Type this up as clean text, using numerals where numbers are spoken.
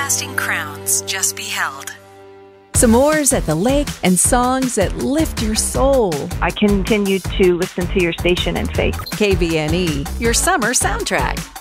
casting crowns just beheld. S'mores at the lake and songs that lift your soul. I continue to listen to your station in faith. KVNE, your summer soundtrack.